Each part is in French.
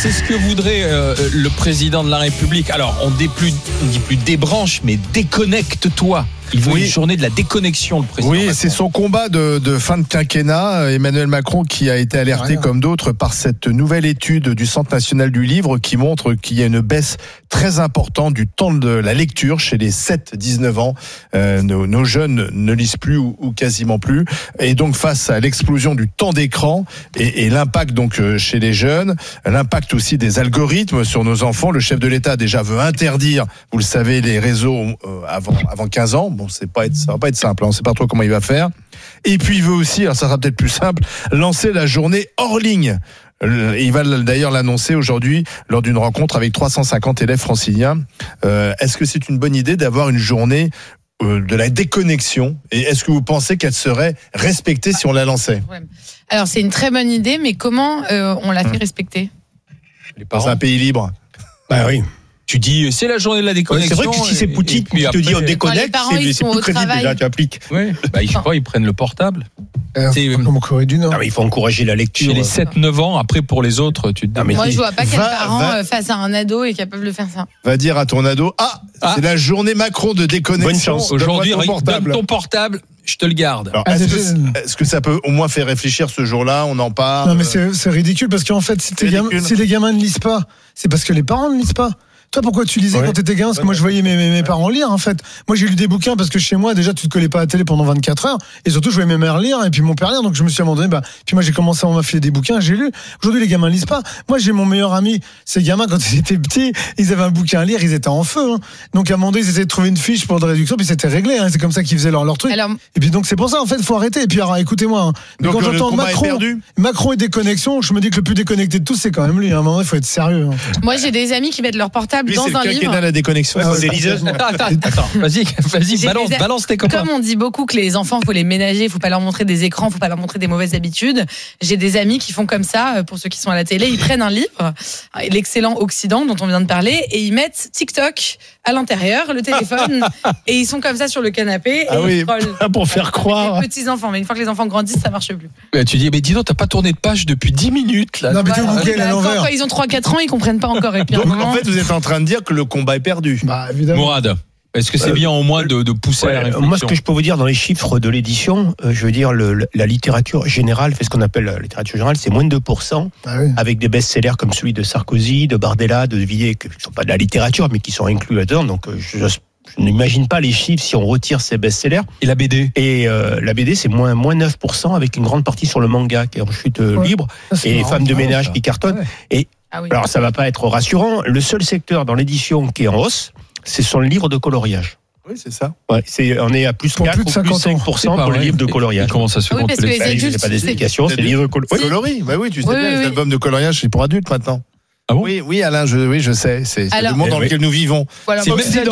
c'est ce que voudrait le président de la République. Alors, on dit plus débranche, mais déconnecte-toi. Il veut une journée de la déconnexion, le président. Oui, Macron. c'est son combat de fin de quinquennat. Emmanuel Macron qui a été alerté comme d'autres par cette nouvelle étude du Centre national du livre qui montre qu'il y a une baisse très importante du temps de la lecture chez les 7-19 ans. Nos jeunes ne lisent plus ou quasiment plus. Et donc face à l'explosion du temps d'écran et l'impact donc chez les jeunes, l'impact aussi des algorithmes sur nos enfants, le chef de l'État déjà veut interdire, vous le savez, les réseaux avant 15 ans. Bon, ça va pas être simple, on ne sait pas trop comment il va faire. Et puis il veut aussi, alors ça sera peut-être plus simple, lancer la journée hors ligne. Il va d'ailleurs l'annoncer aujourd'hui lors d'une rencontre avec 350 élèves franciliens. Est-ce que c'est une bonne idée d'avoir une journée de la déconnexion, et est-ce que vous pensez qu'elle serait respectée si on la lançait? Alors c'est une très bonne idée, mais comment on la fait respecter? Dans un pays libre. Bah oui. Tu dis, c'est la journée de la déconnexion. C'est vrai que si c'est Poutine qui te dit on déconnecte, c'est plus crédible déjà, tu appliques. Oui. Je sais pas, ils prennent le portable. C'est comme en Corée du Nord. Non, mais il faut encourager la lecture. Chez les 7-9 ans, après pour les autres, tu te dis. Moi, je vois pas quel parent face à un ado est capable de faire ça. Va dire à ton ado, c'est la journée Macron de déconnexion. Bonne chance. Aujourd'hui, donne ton portable, je te le garde. Alors, est-ce que ça peut au moins faire réfléchir ce jour-là? On en parle. Non, mais c'est ridicule parce qu'en fait, si les gamins ne lisent pas, c'est parce que les parents ne lisent pas. Toi, pourquoi tu lisais quand t'étais gamin? Parce que moi, je voyais mes parents lire, en fait. Moi, j'ai lu des bouquins parce que chez moi, déjà, tu te collais pas à la télé pendant 24 heures. Et surtout, je voyais mes mères lire et puis mon père lire. Donc, je me suis abandonné. Puis moi, j'ai commencé à m'affiler des bouquins, j'ai lu. Aujourd'hui, les gamins lisent pas. Moi, j'ai mon meilleur ami. Ces gamins, quand ils étaient petits, ils avaient un bouquin à lire, ils étaient en feu. Hein. Donc, à un moment donné, ils essayaient de trouver une fiche pour de réduction, puis c'était réglé. Hein. C'est comme ça qu'ils faisaient leur truc. Et puis, donc, c'est pour ça, en fait, faut arrêter. Et puis, alors, écoutez-moi. Hein. Donc, quand j'entends Macron et déconnexion, je me dis que le plus déconnecté de tous, c'est quand même lui. À un moment, il faut être sérieux. Hein. Moi, j'ai des amis qui mettent leur portable dans un livre. La déconnexion. Attends, vas-y, balance tes copains. Comme on dit beaucoup que les enfants, faut les ménager, faut pas leur montrer des écrans, faut pas leur montrer des mauvaises habitudes. J'ai des amis qui font comme ça, pour ceux qui sont à la télé, ils prennent un livre, l'excellent Occident dont on vient de parler, et ils mettent TikTok à l'intérieur, le téléphone, et ils sont comme ça sur le canapé, et ils scrollent. Pour faire croire. Les petits enfants, mais une fois que les enfants grandissent, ça marche plus. Tu dis, mais dis donc, t'as pas tourné de page depuis 10 minutes, là. Non, mais Google à l'envers. Quand ils ont 3-4 ans, ils comprennent pas encore. Et puis, donc, en fait, vous êtes en train de dire que le combat est perdu. Évidemment. Mourad, est-ce que c'est bien au moins de pousser à la réflexion? Moi, ce que je peux vous dire dans les chiffres de l'édition, je veux dire, la littérature générale fait ce qu'on appelle la littérature générale, c'est moins de 2%, avec des best-sellers comme celui de Sarkozy, de Bardella, de Villiers, qui ne sont pas de la littérature, mais qui sont inclus là-dedans. Donc, je n'imagine pas les chiffres si on retire ces best-sellers. Et la BD? Et la BD, c'est moins 9%, avec une grande partie sur le manga, qui est en chute libre, et les femmes de ménage qui cartonnent. Et alors, ça va pas être rassurant. Le seul secteur dans l'édition qui est en hausse, ce sont les livres de coloriage. Oui, c'est ça. Ouais, on est à plus 4 ou plus 5% pour les livres de coloriage. Comment ça se fait? Parce que les adultes, c'est pas des explications, c'est les livres de coloris. Bah oui, tu sais bien, les albums de coloriage, c'est pour adultes maintenant. Ah bon? Oui, Alain, je sais. C'est le monde dans lequel nous vivons. Voilà, c'est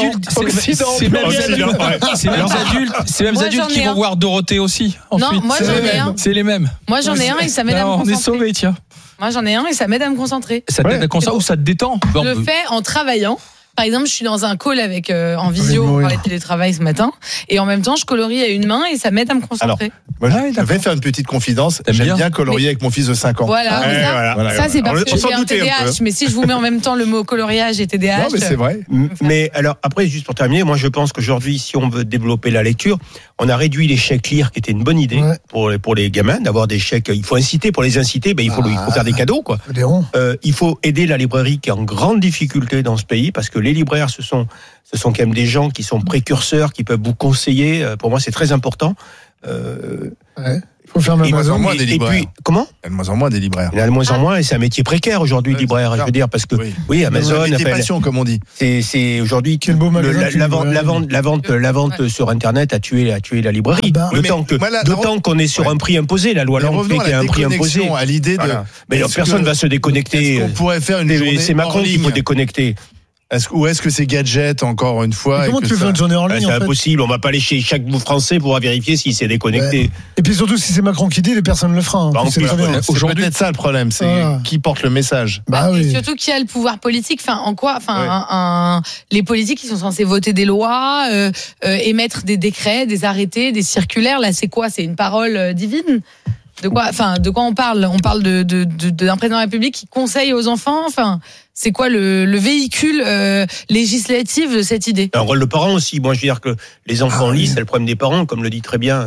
les mêmes adultes qui vont voir Dorothée aussi. Ensuite. Non, moi j'en ai un. C'est les mêmes. Moi j'en ai un et ça m'aide à me concentrer. On est sauvés, tiens. Moi j'en ai un et ça m'aide à me concentrer. Ça t'aide à concentrer ou ça te détend? Je le fais en travaillant. Par exemple, je suis dans un call avec en visio pour parler de télétravail ce matin, et en même temps, je colorie à une main et ça m'aide à me concentrer. Alors, moi, je vais faire une petite confidence. J'aime bien colorier avec mon fils de 5 ans. Voilà. Ça, c'est parce que j'ai un TDAH. Mais si je vous mets en même temps le mot coloriage et TDAH. Non, mais c'est vrai. Mais alors, après, juste pour terminer, moi, je pense qu'aujourd'hui, si on veut développer la lecture, on a réduit les chèques lire, qui était une bonne idée pour les gamins, d'avoir des chèques. Il faut inciter, pour les inciter, il faut faire des cadeaux, quoi. Il faut aider la librairie qui est en grande difficulté dans ce pays, parce que les libraires, ce sont quand même des gens qui sont précurseurs, qui peuvent vous conseiller. Pour moi, c'est très important. Il faut faire même moins des libraires. Et puis, comment? Il y a de moins en moins des libraires. Il y en a de moins en moins, et c'est un métier précaire aujourd'hui, libraire. Je veux dire, parce que Amazon appelle passion, comme on dit. C'est aujourd'hui la vente sur Internet a tué la librairie. D'autant qu'on est sur un prix imposé. La loi Lang fait qu'il y a un prix imposé. À l'idée de. Mais personne va se déconnecter. Est-ce qu'on pourrait faire une journée C'est Macron qui faut déconnecter. Ou est-ce que c'est gadget, encore une fois? Comment tu fais une journée en ligne? C'est impossible, on va pas aller chez chaque Français pour vérifier s'il s'est déconnecté. Et puis surtout, si c'est Macron qui dit, les personnes ne le feront. C'est peut-être ça le problème, c'est qui porte le message. Et surtout qui a le pouvoir politique. Les politiques qui sont censés voter des lois, émettre des décrets, des arrêtés, des circulaires. Là, c'est quoi? C'est une parole divine? De quoi on parle? On parle d'un président de la République qui conseille aux enfants. Enfin, c'est quoi le véhicule législatif de cette idée? Un rôle de parent aussi. Moi, je veux dire que les enfants lisent, c'est le problème des parents, comme tu le dis très bien.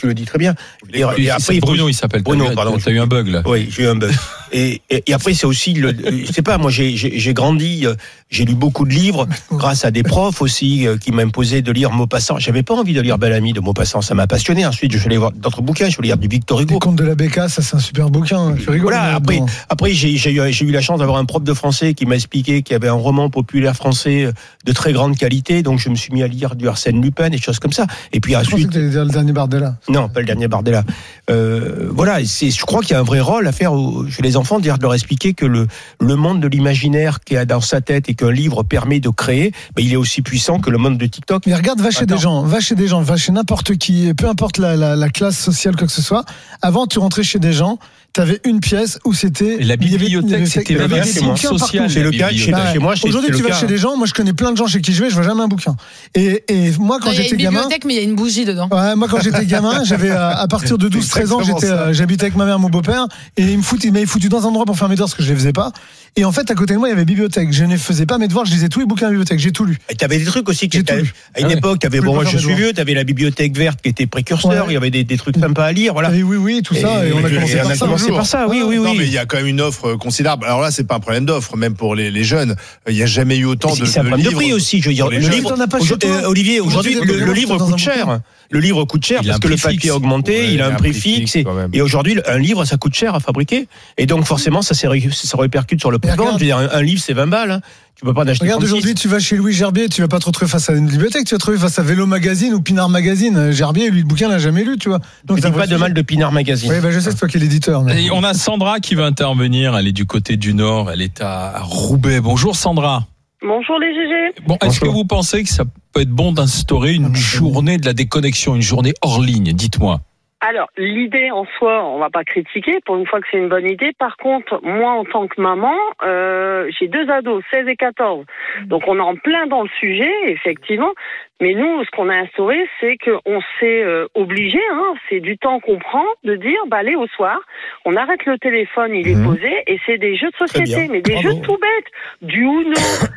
Et après, Bruno, il s'appelle. Bruno, pardon. T'as eu un bug là. Oui, j'ai eu un bug. Et après, c'est aussi je sais pas. Moi, j'ai grandi, j'ai lu beaucoup de livres grâce à des profs aussi qui m'imposaient de lire Maupassant. J'avais pas envie de lire Bel Ami de Maupassant. Ça m'a passionné. Ensuite, je suis allé voir d'autres bouquins. Je suis allé lire du Victor Hugo. Les Contes de la Béca, ça c'est un super bouquin. Tu rigoles. Voilà. Après, j'ai eu la chance d'avoir un prof de français qui m'a expliqué qu'il y avait un roman populaire français de très grande qualité. Donc, je me suis mis à lire du Arsène Lupin, des choses comme ça. Et puis ensuite. Je pensais que t'allais dire le dernier Bardella. Non, pas le dernier Bardella. Voilà. Je crois qu'il y a un vrai rôle à faire chez les enfants, de leur expliquer que le monde de l'imaginaire qu'il y a dans sa tête et qu'un livre permet de créer, il est aussi puissant que le monde de TikTok. Mais regarde, va chez des gens, va chez n'importe qui, peu importe la classe sociale, quoi que ce soit. Avant, tu rentrais chez des gens, t'avais une pièce où c'était la bibliothèque, c'était la version sociale. C'est le cas chez moi. Aujourd'hui, tu vas chez des gens. Moi, je connais plein de gens chez qui je vois jamais un bouquin. Et moi, quand j'étais gamin, il y a une bibliothèque, mais il y a une bougie dedans. Ouais, moi, quand j'étais gamin, j'avais à partir de 12-13 ans, j'habitais avec ma mère, mon beau-père, et il m'avait foutu dans un endroit pour faire mes devoirs parce que je les faisais pas. Et en fait, à côté de moi, il y avait bibliothèque. Je ne faisais pas mes devoirs, je lisais tous les bouquins à la bibliothèque. J'ai tout lu. Et t'avais des trucs aussi à une époque. T'avais moi, je suis vieux. T'avais la bibliothèque verte qui était précurseur. Il y avait des trucs sympas à lire. Voilà. Oui, tout ça. Et on a commencé par ça. Oui. Non, mais il y a quand même une offre considérable. Alors là, c'est pas un problème d'offre, même pour les jeunes. Il n'y a jamais eu autant de livres. C'est un problème de prix aussi. Je veux dire, le livre. Olivier, aujourd'hui, le livre coûte cher. Le livre coûte cher parce que le papier a augmenté, il a un prix fixe. Et aujourd'hui, un livre, ça coûte cher à fabriquer. Et donc, forcément, ça se répercute sur le prix de vente. Je veux dire, un livre, c'est 20 balles. Tu peux pas en acheter. Regarde, 36. Aujourd'hui, tu vas chez Louis Gerbier, tu vas pas te retrouver face à une bibliothèque, tu vas te retrouver face à Vélo Magazine ou Pinard Magazine. Gerbier, lui, le bouquin, l'a jamais lu, tu vois. Donc, t'as pas de mal de Pinard Magazine. Oui, je sais, c'est toi qui es l'éditeur. Mais... On a Sandra qui va intervenir. Elle est du côté du Nord. Elle est à Roubaix. Bonjour, Sandra. Bonjour les GG. Bon, est-ce que vous pensez que ça peut être bon d'instaurer une journée de la déconnexion, une journée hors ligne? Dites-moi. Alors, l'idée en soi, on va pas critiquer, pour une fois que c'est une bonne idée. Par contre, moi, en tant que maman, j'ai 2 ados, 16 et 14. Donc, on est en plein dans le sujet, effectivement. Mais nous, ce qu'on a instauré, c'est qu'on s'est obligé, c'est du temps qu'on prend, de dire, allez, au soir, on arrête le téléphone, il est posé, et c'est des jeux de société, mais des jeux tout bêtes. Du Uno,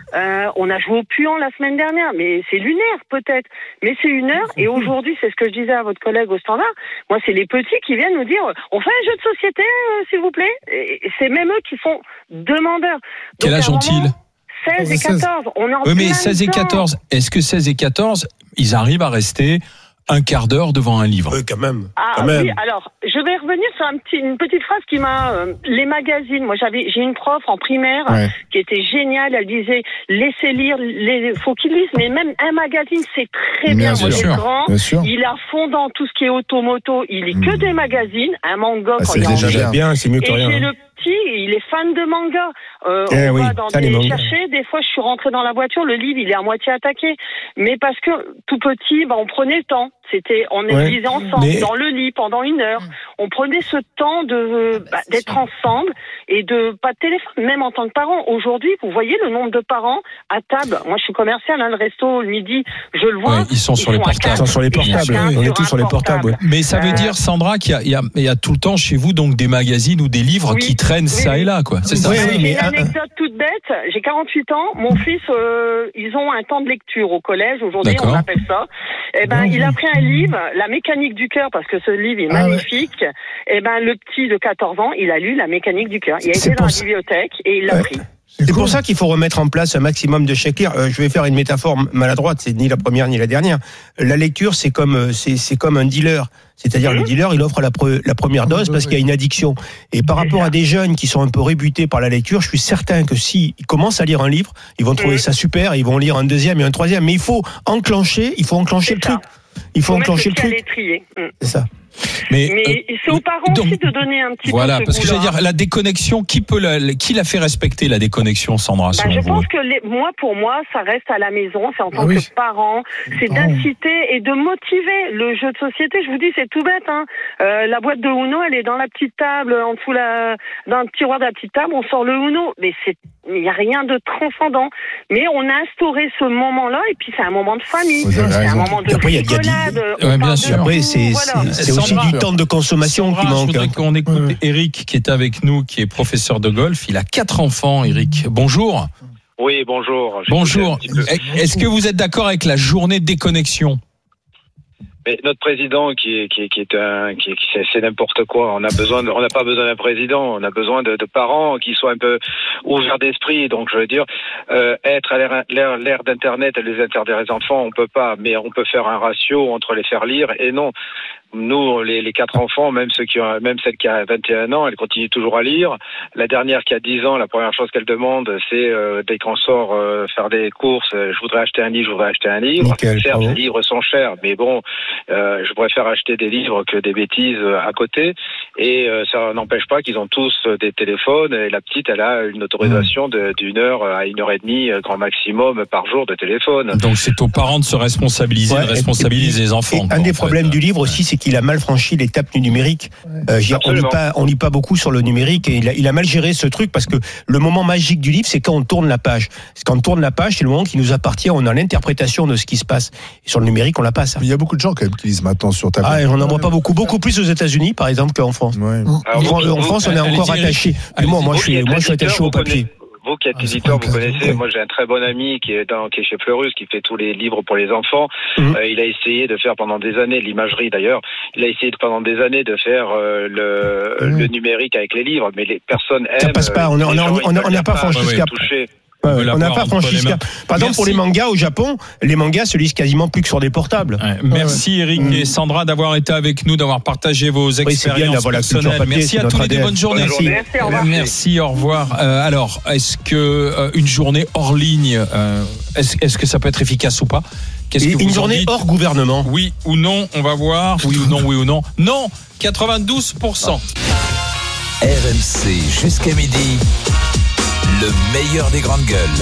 on a joué au puant la semaine dernière, mais c'est lunaire, peut-être. Mais c'est 1 heure, et aujourd'hui, c'est ce que je disais à votre collègue au standard, moi, c'est les petits qui viennent nous dire, on fait un jeu de société, s'il vous plaît. Et c'est même eux qui sont demandeurs. Quel âge ont-ils? 16 et 14. On est en oui, mais 16 et 14, est-ce que 16 et 14, ils arrivent à rester un quart d'heure devant un livre? Oui, quand même. Oui, alors, je vais revenir sur une petite phrase qui m'a... les magazines, moi j'ai une prof en primaire qui était géniale, elle disait, laissez lire, faut qu'ils lisent, mais même un magazine, c'est très bien. Moi, j'ai grand, il est à fond dans tout ce qui est automoto, il lit que des magazines, un manga quand il est en déjà bien, c'est mieux que rien. Et j'ai le petit, il est fan de manga. On va dans des chercher, des fois je suis rentrée dans la voiture, le livre il est à moitié attaqué. Mais parce que tout petit, on prenait le temps. On lisait ensemble, dans le lit, pendant 1 heure. On prenait ce temps d'être ensemble et de pas de téléphone, même en tant que parent. Aujourd'hui, vous voyez le nombre de parents à table. Moi, je suis commerciale, le resto, le midi, je le vois. Ils sont sur les portables. Ils sont sur les portables. On est tous sur les portables. Mais ça veut dire, Sandra, qu'il y a tout le temps chez vous donc des magazines ou des livres qui traînent ça et là, quoi. C'est ça. J'ai une anecdote toute bête. J'ai 48 ans. Mon fils, ils ont un temps de lecture au collège. Aujourd'hui, on appelle ça. Il a pris un livre, La mécanique du cœur, parce que ce livre est magnifique. Le petit de 14 ans, il a lu La mécanique du cœur. Il a été dans la bibliothèque et il l'a pris. C'est pour ça qu'il faut remettre en place un maximum de chèques lire. Je vais faire une métaphore maladroite, c'est ni la première ni la dernière. La lecture, c'est comme un dealer. C'est-à-dire le dealer, il offre la première dose parce qu'il y a une addiction. Et par rapport à des jeunes qui sont un peu rebutés par la lecture, je suis certain que s'ils commencent à lire un livre, ils vont trouver ça super, ils vont lire un deuxième et un troisième. Mais il faut enclencher le truc. Il faut enclencher le truc. C'est ça. Mais c'est aux parents aussi de donner un petit peu ce parce que j'allais dire, la déconnexion, qui la fait respecter, la déconnexion, Sandra? Je pense que pour moi, ça reste à la maison, c'est en tant que parent, c'est d'inciter et de motiver le jeu de société. Je vous dis, c'est tout bête, la boîte de Uno, elle est dans la petite table, en dessous dans le tiroir de la petite table, on sort le Uno, mais il n'y a rien de transcendant. Mais on a instauré ce moment-là, et puis c'est un moment de famille, c'est un moment de rigolade. Bien sûr. Après, c'est du temps de consommation qui manque. Je voudrais qu'on écoute Eric qui est avec nous, qui est professeur de golf. Il a 4 enfants, Eric. Bonjour. Oui, bonjour. Bonjour. Est-ce que vous êtes d'accord avec la journée de déconnexion ? Mais notre président c'est n'importe quoi. On n'a pas besoin d'un président. On a besoin de parents qui soient un peu ouverts d'esprit. Donc, je veux dire, être à l'ère d'Internet et les interdire les enfants, on peut pas. Mais on peut faire un ratio entre les faire lire et non. Nous, les 4 enfants, même celle qui a 21 ans, elle continue toujours à lire. La dernière qui a 10 ans, la première chose qu'elle demande, c'est dès qu'on sort faire des courses, je voudrais acheter un livre. Nickel, certes, les livres sont chers, mais bon, je préfère acheter des livres que des bêtises à côté. Et ça n'empêche pas qu'ils ont tous des téléphones. Et la petite, elle a une autorisation d'1 heure à 1 heure et demie, grand maximum par jour de téléphone. Donc c'est aux parents de se responsabiliser, de responsabiliser les enfants. Un des problèmes du livre aussi, c'est qu'il a mal franchi l'étape du numérique. On lit pas beaucoup sur le numérique et il a mal géré ce truc parce que le moment magique du livre, c'est quand on tourne la page. Quand on tourne la page, c'est le moment qui nous appartient. On a l'interprétation de ce qui se passe. Et sur le numérique, on l'a pas ça. Il y a beaucoup de gens quand même qui lisent maintenant sur tablette. Ah, on n'en voit pas beaucoup plus aux États-Unis, par exemple, qu'en France. Ouais. En France, on est encore attaché. Moi, je suis attaché au papier. Vous qui êtes éditeur, vous connaissez, moi j'ai un très bon ami qui est chez Fleurus, qui fait tous les livres pour les enfants. Il a essayé de faire pendant des années, l'imagerie d'ailleurs, il a essayé pendant des années de faire le numérique avec les livres, mais les personnes aiment... Ça passe pas, on n'a pas franchi ce cap. On n'a pas franchi ce cap. Par exemple, pour les mangas au Japon, les mangas se lisent quasiment plus que sur des portables. Merci Eric et Sandra d'avoir été avec nous, d'avoir partagé vos expériences personnelles. Merci à tous les deux, bonne journée. Merci, au revoir. Alors, est-ce que une journée hors ligne, est-ce que ça peut être efficace ou pas ? Une journée hors gouvernement. Oui ou non, on va voir. Oui ou non. Non, 92%. RMC jusqu'à midi. Le meilleur des grandes gueules.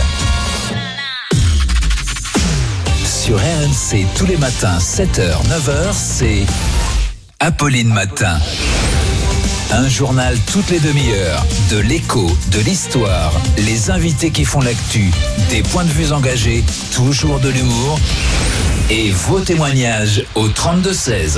Sur RMC, tous les matins, 7h, 9h, c'est Apolline Matin. Un journal toutes les demi-heures, de l'écho, de l'histoire, les invités qui font l'actu, des points de vue engagés, toujours de l'humour et vos témoignages au 32-16.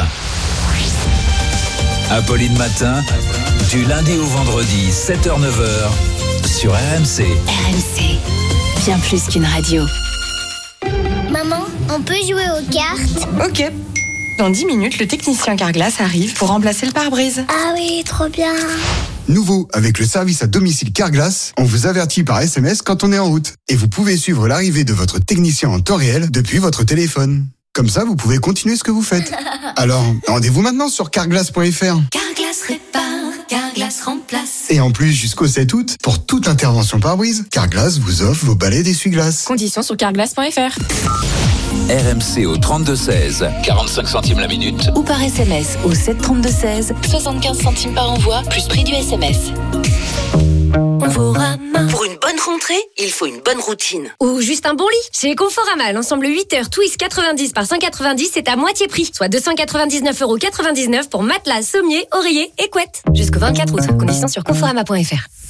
Apolline Matin, du lundi au vendredi, 7h, 9h. Sur RMC. RMC, bien plus qu'une radio. Maman, on peut jouer aux cartes ? Ok. Dans 10 minutes, le technicien Carglass arrive pour remplacer le pare-brise. Ah oui, trop bien. Nouveau, avec le service à domicile Carglass, on vous avertit par SMS quand on est en route. Et vous pouvez suivre l'arrivée de votre technicien en temps réel depuis votre téléphone. Comme ça, vous pouvez continuer ce que vous faites. Alors, rendez-vous maintenant sur carglass.fr. Carglass répare, Carglass remplace. Et en plus, jusqu'au 7 août, pour toute intervention pare-brise, Carglass vous offre vos balais d'essuie-glace. Conditions sur carglass.fr. RMC au 32-16, 45 centimes la minute. Ou par SMS au 732-16, 75 centimes par envoi, plus prix du SMS. Conforama. Pour une bonne rentrée, il faut une bonne routine. Ou juste un bon lit. Chez Conforama, l'ensemble 8 heures Twist 90 par 190, c'est à moitié prix. Soit 299,99 € pour matelas, sommier, oreiller et couette. Jusqu'au 24 août. Conditions sur conforama.fr.